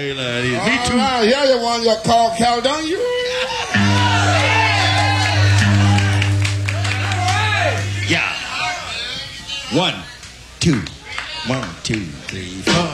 Me too. Yeah, you want your call Cal, don't you? Yeah. 1, 2. 1, 2, 3, 4.